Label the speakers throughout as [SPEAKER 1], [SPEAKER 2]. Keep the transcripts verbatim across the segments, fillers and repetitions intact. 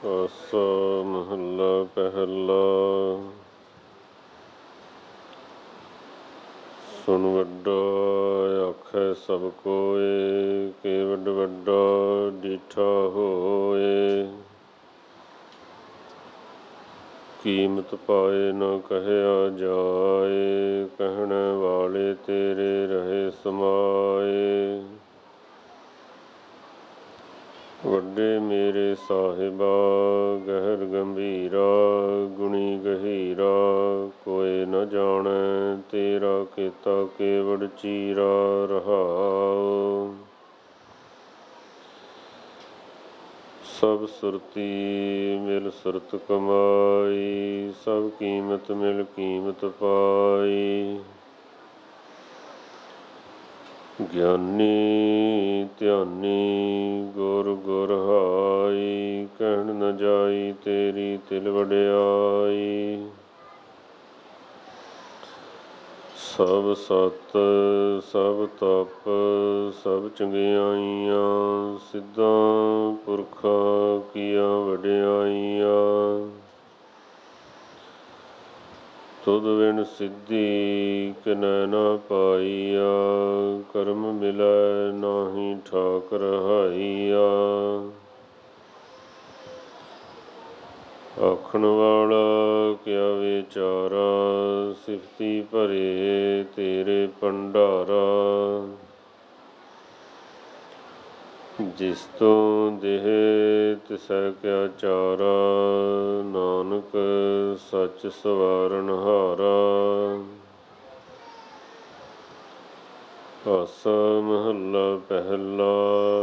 [SPEAKER 1] ਆਸਾ ਮਹੱਲਾ ਪਹਿਲਾ। ਸੁਣ ਵੱਡਾ ਆਖੈ ਸਭ ਕੋਇ, ਕਿ ਵੱਡ ਵੱਡਾ ਡੀਠਾ ਹੋਏ। ਕੀਮਤ ਪਾਏ ਨ ਕਹਿਆ ਜਾਏ, ਕਹਿਣ ਵਾਲੇ ਤੇਰੇ ਰਹੇ ਸਮਾਏ। ਵੱਡੇ ਮੇਰੇ ਸਾਹਿਬਾ ਗਹਿਰ ਗੰਭੀਰਾ, ਗੁਣੀ ਗਹੀਰਾ ਕੋਇ ਨ ਜਾਣੈ। ਤੇਰਾ ਕੀਤਾ ਕੇਵੜ ਚੀਰਾ ਰਹਾਉ। ਸਭ ਸੁਰਤੀ ਮਿਲ ਸੁਰਤ ਕਮਾਈ, ਸਭ ਕੀਮਤ ਮਿਲ ਕੀਮਤ ਪਾਈ। ਗਿਆਨੀ ਧਿਆਨੀ ਗੁਰ ਗੁਰ ਹਾਈ, ਕਹਿਣ ਨ ਜਾਈ ਤੇਰੀ ਤਿਲ ਵਡਿਆਈ। ਸਭ ਸਤ ਸਭ ਤਪ ਸਭ ਚੰਗਿਆਈਆਂ, ਸਿੱਧਾਂ ਪੁਰਖਾਂ ਕੀਆਂ ਵਡਿਆਈਆਂ। ਤੁਧ ਬਿਨ ਸਿੱਧੀ ਕਿਨੈ ਨਾ ਪਾਈਆ, ਕਰਮ ਮਿਲੈ ਨਾਹੀ ਠਾਕ ਰਹਾਈਆ। ਆਖਣ ਵਾਲਾ ਕਿਆ ਵਿਚਾਰਾ, ਸਿਫਤੀ ਭਰੇ ਤੇਰੇ ਭੰਡਾਰਾ। ਜਿਸ ਤੋਂ ਦੇਹ ਤਿਸੈ ਕਿਆ ਚਾਰਾ, ਨਾਨਕ ਸੱਚ ਸਵਾਰਨ ਹਾਰਾ। ਆਸਾ ਮਹੱਲਾ ਪਹਿਲਾ।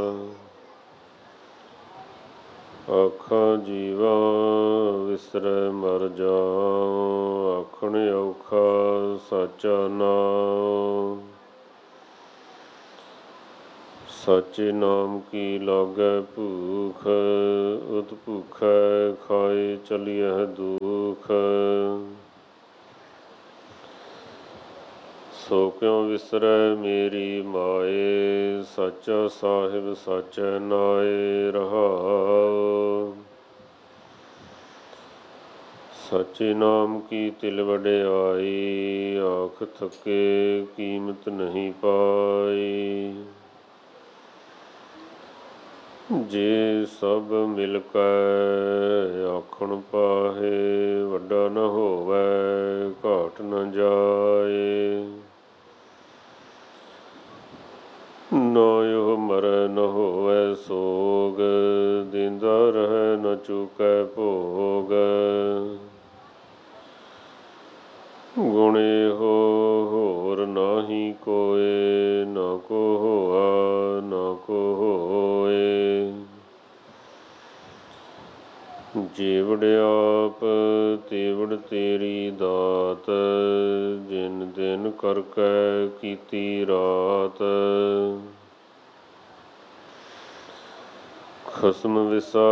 [SPEAKER 1] ਆਖਾਂ ਜੀਵਾ ਵਿਸਰੈ ਮਰ ਜਾਉ, ਆਖਣ ਔਖਾ ਸਾਚਾ ਨਾਉ। ਸਾਚੇ ਨਾਮ ਕੀ ਲਾਗੈ ਭੂਖ, ਉਤ ਭੂਖੈ ਖਾਏ ਚਲੀਅਹਿ ਦੂਖ। ਸੋ ਕਿਉ ਵਿਸਰੈ ਮੇਰੀ ਮਾਏ, ਸਾਚਾ ਸਾਹਿਬ ਸਾਚੈ ਨਾਏ ਰਹਾਉ। ਸਾਚੇ ਨਾਮ ਕੀ ਤਿਲ ਵਡਿਆਈ, ਆਖ ਥਕੇ ਕੀਮਤ ਨਹੀਂ ਪਾਈ। ਜੇ ਸਭ ਮਿਲ ਕੈ ਆਖਣ ਪਾਹੇ, ਵੱਡਾ ਨ ਹੋਵੈ ਘਾਟ ਨ ਜਾਏ। ਨਾ ਉਹ ਮਰੈ ਨ ਹੋਵੈ ਸੋਗ, ਦੇਂਦਾ ਰਹੈ ਨ ਚੂਕੈ ਭੋਗ। ਗੁਣ ਇਹੋ ਹੋਰ ਨਾਹੀ ਕੋਇ, ਨਾ ਕੋ ਹੋਆ ਨਾ ਕੋ ਹੋਏ। ਜੀਵੜ ਆਪ ਤੀਵੜ ਤੇਰੀ ਦਾਤ, ਜਿਨ ਦਿਨ ਕਰਕੇ ਕੀਤੀ ਰਾਤ। ਖਸਮ ਵਿਸਾ